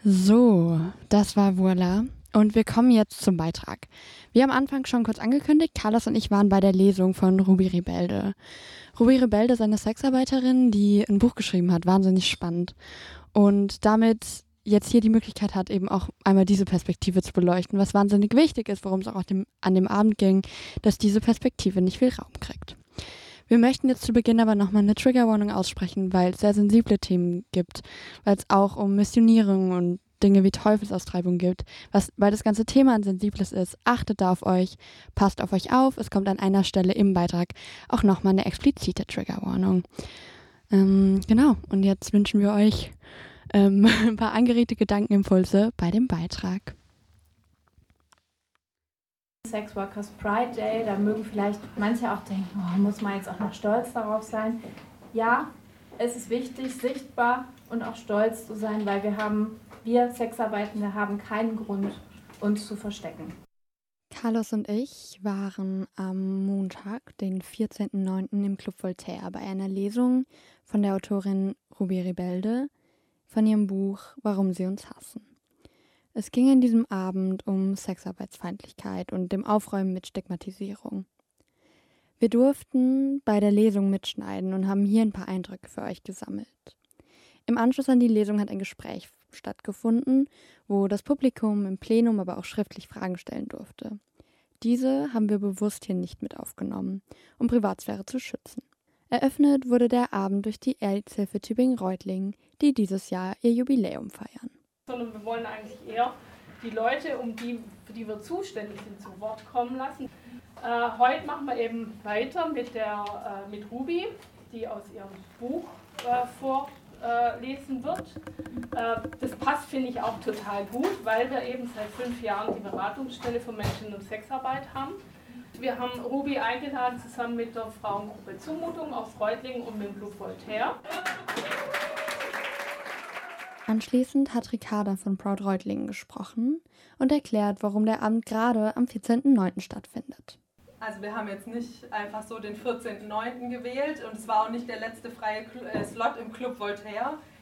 So, das war Voila. Und wir kommen jetzt zum Beitrag. Wie am Anfang schon kurz angekündigt, Carlos und ich waren bei der Lesung von Ruby Rebelde. Ruby Rebelde ist eine Sexarbeiterin, die ein Buch geschrieben hat, wahnsinnig spannend. Und damit jetzt hier die Möglichkeit hat, eben auch einmal diese Perspektive zu beleuchten, was wahnsinnig wichtig ist, worum es auch an dem Abend ging, dass diese Perspektive nicht viel Raum kriegt. Wir möchten jetzt zu Beginn aber nochmal eine Triggerwarnung aussprechen, weil es sehr sensible Themen gibt, weil es auch um Missionierung und Dinge wie Teufelsaustreibung gibt, weil das ganze Thema ein sensibles ist. Achtet da auf euch, passt auf euch auf. Es kommt an einer Stelle im Beitrag auch nochmal eine explizite Triggerwarnung. Genau, und jetzt wünschen wir euch ein paar angeregte Gedankenimpulse bei dem Beitrag. Sex Workers Pride Day, da mögen vielleicht manche auch denken, muss man jetzt auch noch stolz darauf sein. Ja, es ist wichtig, sichtbar und auch stolz zu sein, weil wir Sexarbeitende haben keinen Grund, uns zu verstecken. Carlos und ich waren am Montag, den 14.09. im Club Voltaire bei einer Lesung von der Autorin Ruby Rebelde von ihrem Buch Warum sie uns hassen. Es ging in diesem Abend um Sexarbeitsfeindlichkeit und dem Aufräumen mit Stigmatisierung. Wir durften bei der Lesung mitschneiden und haben hier ein paar Eindrücke für euch gesammelt. Im Anschluss an die Lesung hat ein Gespräch stattgefunden, wo das Publikum im Plenum aber auch schriftlich Fragen stellen durfte. Diese haben wir bewusst hier nicht mit aufgenommen, um Privatsphäre zu schützen. Eröffnet wurde der Abend durch die AIDS-Hilfe Tübingen-Reutlingen, die dieses Jahr ihr Jubiläum feiern. Sondern wir wollen eigentlich eher die Leute, für die wir zuständig sind, zu Wort kommen lassen. Heute machen wir eben weiter mit Ruby, die aus ihrem Buch vorlesen wird. Das passt, finde ich, auch total gut, weil wir eben seit 5 Jahren die Beratungsstelle für Menschen- und Sexarbeit haben. Wir haben Ruby eingeladen, zusammen mit der Frauengruppe Zumutung aus Reutlingen und mit dem Club Voltaire. Anschließend hat Ricarda von Proud Reutlingen gesprochen und erklärt, warum der Abend gerade am 14.09. stattfindet. Also wir haben jetzt nicht einfach so den 14.09. gewählt und es war auch nicht der letzte freie Slot im Club Voltaire.